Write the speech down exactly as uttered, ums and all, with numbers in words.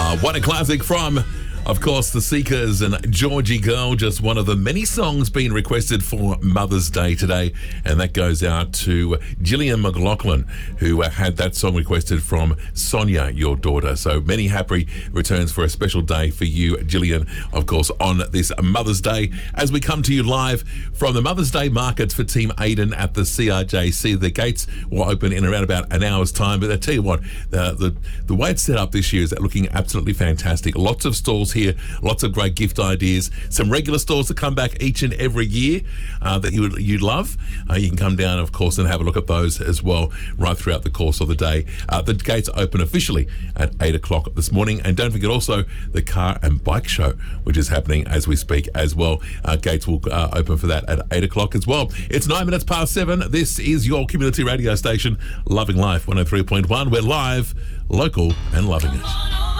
Uh, what a classic from, of course, The Seekers and Georgie Girl, just one of the many songs being requested for Mother's Day today. And that goes out to Gillian McLaughlin, who uh, had that song requested from Sonia, your daughter. So many happy returns for a special day for you, Gillian, of course, on this Mother's Day. As we come to you live from the Mother's Day markets for Team Aiden at the C R J C. The gates will open in around about an hour's time. But I tell you what, the, the, the way it's set up this year is looking absolutely fantastic. Lots of stalls here, lots of great gift ideas, some regular stores that come back each and every year uh, that you you love. Uh, you can come down, of course, and have a look at those as well right throughout the course of the day. Uh, the gates open officially at eight o'clock this morning. And don't forget also the car and bike show, which is happening as we speak as well. Uh, gates will uh, open for that at eight o'clock as well. It's nine minutes past seven. This is your community radio station, Loving Life one oh three point one. We're live, local and loving it.